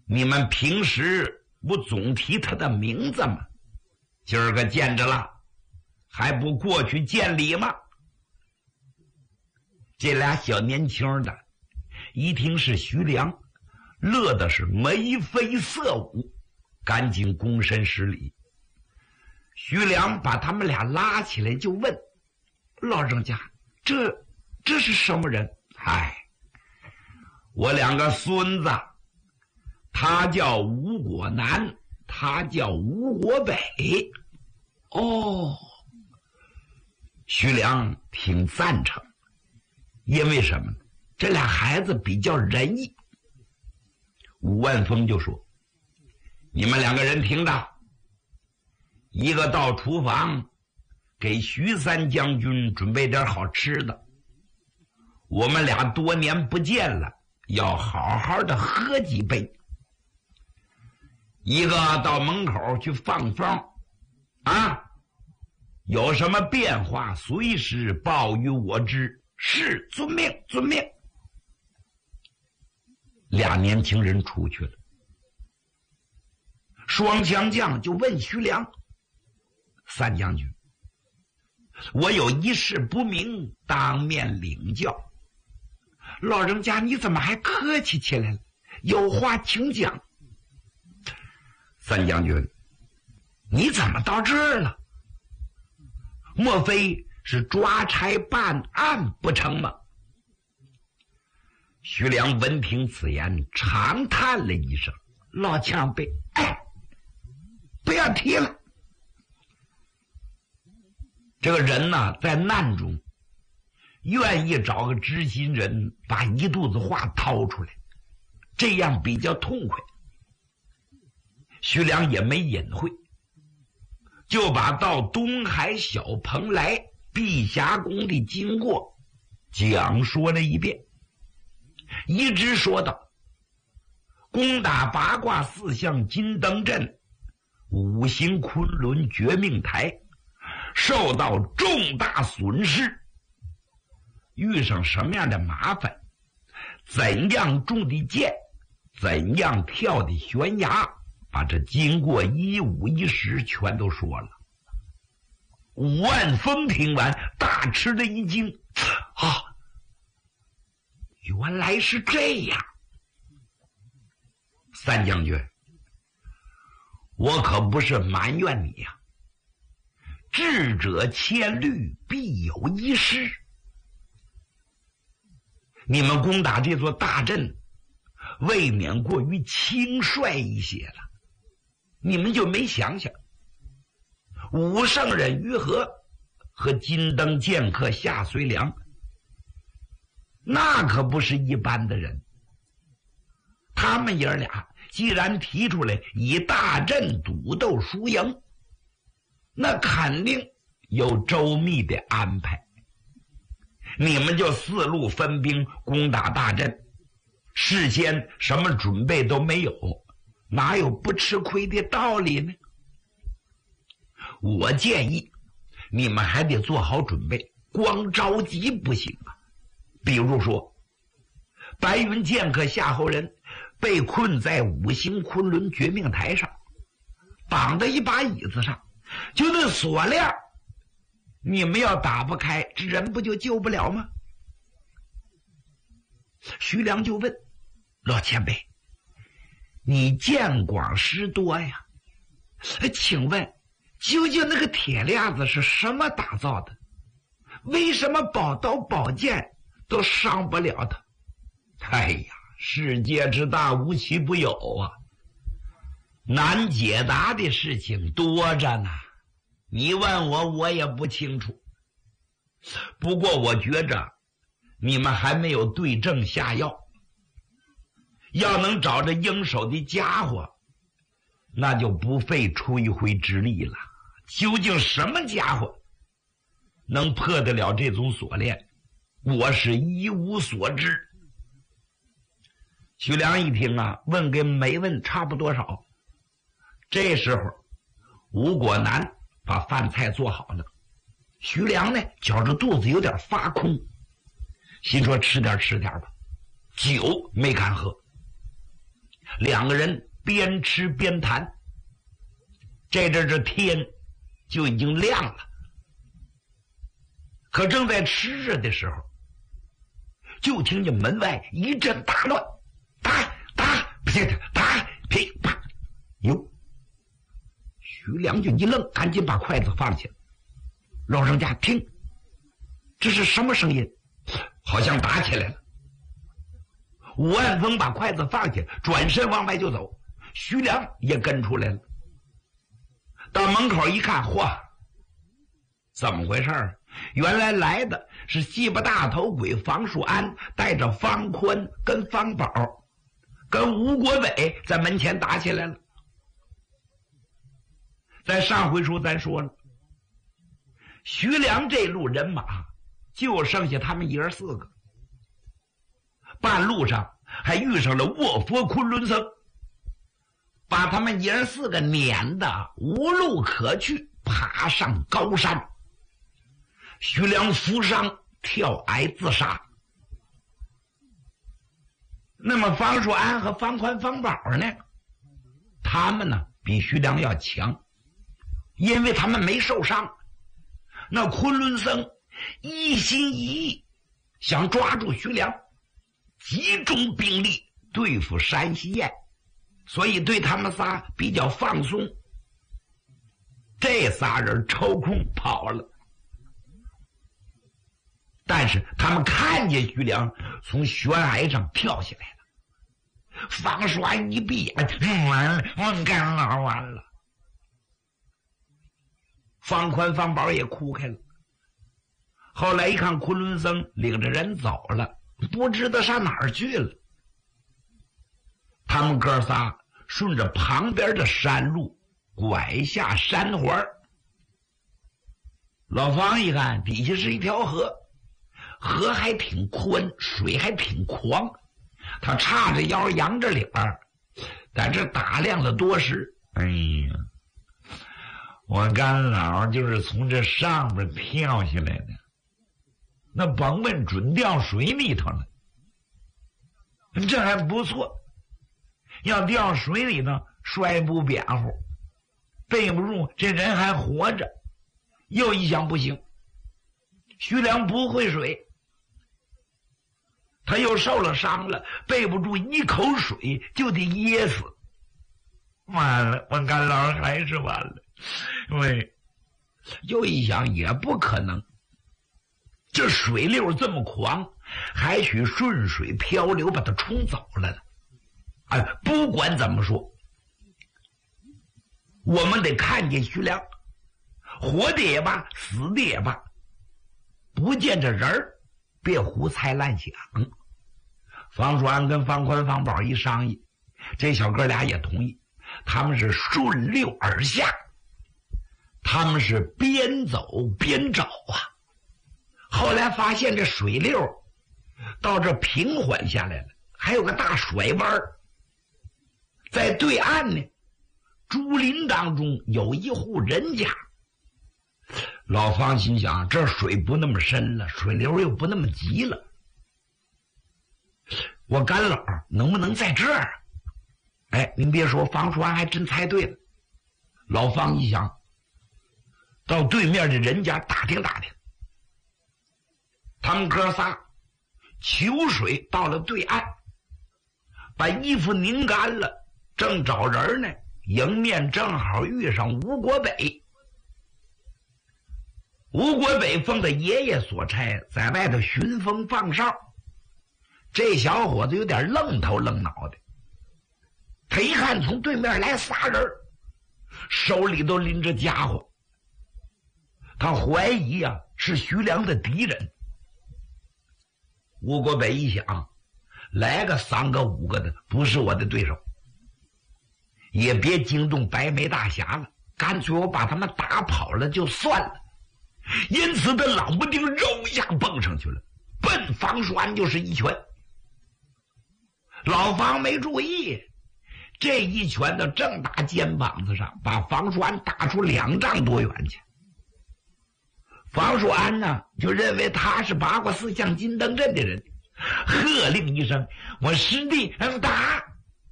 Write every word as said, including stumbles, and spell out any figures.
你们平时不总提他的名字吗？今儿个见着了，还不过去见礼吗？这俩小年轻的一听是徐良，乐的是眉飞色舞，赶紧躬身施礼。徐良把他们俩拉起来就问：老人家，这这是什么人？嗨，我两个孙子，他叫吴国南，他叫吴国北。哦，徐良挺赞成，因为什么呢？这俩孩子比较仁义。武万峰就说：你们两个人听着，一个到厨房给徐三将军准备点好吃的，我们俩多年不见了，要好好的喝几杯。一个到门口去放风啊，有什么变化随时报与我知。是，遵命，遵命。俩年轻人出去了。双枪将就问徐良：三将军，我有一事不明，当面领教。老人家你怎么还客气起来了？有话请讲。三将军，你怎么到这儿了？莫非是抓差办案不成吗？徐良闻听此言，长叹了一声：老前辈，哎，不要提了。这个人呢，在难中愿意找个知心人，把一肚子话掏出来，这样比较痛快。徐良也没隐晦，就把到东海小蓬莱碧霞宫的经过讲说了一遍，一直说到攻打八卦四象金灯阵，五行昆仑绝命台，受到重大损失，遇上什么样的麻烦，怎样中的箭，怎样跳的悬崖，把这经过一五一十全都说了。武万峰听完大吃了一惊，啊，原来是这样。三将军，我可不是埋怨你呀、啊，智者千虑，必有一失。你们攻打这座大阵未免过于轻率一些了，你们就没想想武圣人于和和金灯剑客夏遂良，那可不是一般的人。他们爷俩既然提出来以大阵赌斗输赢，那肯定有周密的安排。你们就四路分兵攻打大阵，事先什么准备都没有，哪有不吃亏的道理呢？我建议你们还得做好准备，光着急不行啊。比如说白云剑客夏侯人被困在五行昆仑绝命台上，绑在一把椅子上，就那锁链你们要打不开，这人不就救不了吗？徐良就问：老前辈，你见广识多呀，请问究竟那个铁链子是什么打造的？为什么宝刀宝剑都伤不了他？哎呀，世界之大，无奇不有啊，难解答的事情多着呢。你问我，我也不清楚。不过我觉着你们还没有对症下药，要能找着应手的家伙，那就不费出一回之力了。究竟什么家伙能破得了这种锁链，我是一无所知。徐良一听啊，问跟没问差不多少。这时候吴国南把饭菜做好了，徐良呢觉着肚子有点发空，心说吃点吃点吧，酒没敢喝。 两个人边吃边谈。这阵这天就已经亮了，可正在吃着的时候，就听见门外一阵大乱，打打噼打噼啪。哟，徐良就一愣，赶紧把筷子放下。老人家听，这是什么声音？好像打起来了。武安峰把筷子放下，转身往外就走，徐良也跟出来了。到门口一看，嚯，怎么回事？原来来的是西巴大头鬼房树安，带着方宽跟方宝跟吴国伟在门前打起来了。在上回书咱说了，徐良这路人马就剩下他们爷儿四个，半路上还遇上了卧佛昆仑僧，把他们爷儿四个撵得无路可去，爬上高山。徐良负伤跳崖自杀。那么方树安和方宽、方宝呢？他们呢比徐良要强，因为他们没受伤。那昆仑僧一心一意想抓住徐良，集中兵力对付山西燕，所以对他们仨比较放松。这仨人抽空跑了，但是他们看见徐良从悬崖上跳下来了。方树安一闭眼，完了，我干了，完了。方宽、方宝也哭开了。后来一看，昆仑僧领着人走了，不知道上哪儿去了。他们哥仨顺着旁边的山路拐下山环。老方一看，底下是一条河，河还挺宽，水还挺狂。他叉着腰，扬着脸儿，在这打量了多时。哎呀，我干老就是从这上边跳下来的，那甭问，准掉水里头了。这还不错，要掉水里头摔不扁乎，背不住，这人还活着。又一想，不行，徐良不会水，他又受了伤了，背不住一口水就得噎死。完了，我干老还是完了。喂，又一想也不可能，这水流这么狂，还许顺水漂流把它冲走了呢。哎，不管怎么说，我们得看见徐良，活的也罢，死的也罢，不见这人儿，别胡猜乱想。方树安跟方宽、方宝一商议，这小哥俩也同意，他们是顺溜而下，他们是边走边找啊。后来发现这水流到这平缓下来了，还有个大甩弯，在对岸呢，竹林当中有一户人家。老方心想，这水不那么深了，水流又不那么急了，我干老能不能在这儿？哎，您别说，方树安还真猜对了。老方一想，到对面的人家打听打听。他们哥仨求水到了对岸，把衣服拧干了，正找人呢，迎面正好遇上吴国北。吴国北奉他爷爷所差，在外头巡风放哨。这小伙子有点愣头愣脑的，他一看从对面来仨人，手里都拎着家伙，他怀疑啊是徐良的敌人。吴国北一想，来个三个五个的不是我的对手，也别惊动白眉大侠了，干脆我把他们打跑了就算了。因此他冷不丁肉一下蹦上去了，奔方树安就是一拳。老方没注意，这一拳的正打肩膀子上，把方树安打出两丈多远去。方树安呢，就认为他是八卦四象金灯阵的人，喝令一声：“我师弟打！”